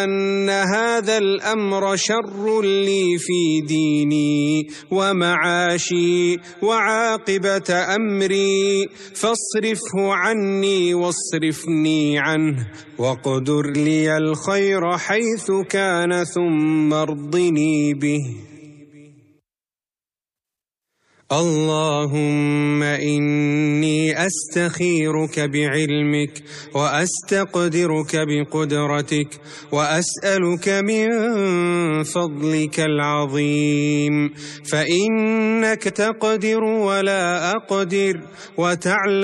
أن هذا الأمر شر لي في ديني ومعاشي وعاقبة أمري، فاصرفه عني واصرفني عنه، واقدر لي الخير حيث كان ثم ارضني به. اللهم إني أستخيرك بعلمك وأستقدرك بقدرتك، وأسألك من فضلك العظيم، فإنك تقدر ولا أقدر وتعلم